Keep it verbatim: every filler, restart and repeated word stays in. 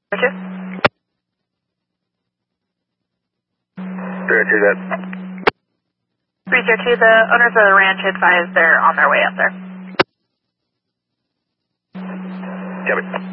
Roger. Roger that. three zero two, the owners of the ranch advised they're on their way up there. Copy.